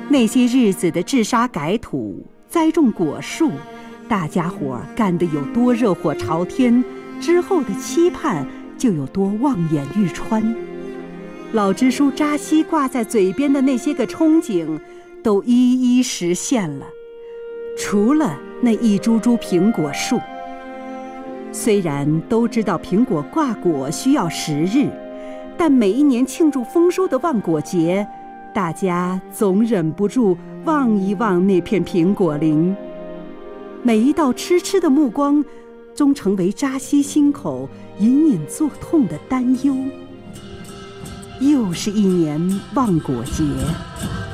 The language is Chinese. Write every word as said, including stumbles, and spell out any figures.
那些日子的治沙改土、栽种果树，大家伙干得有多热火朝天，之后的期盼就有多望眼欲穿。老支书扎西挂在嘴边的那些个憧憬，都一一实现了，除了那一株株苹果树。虽然都知道苹果挂果需要时日，但每一年庆祝丰收的万果节，大家总忍不住望一望那片苹果林。每一道痴痴的目光，终成为扎西心口隐隐作痛的担忧。又是一年万果节。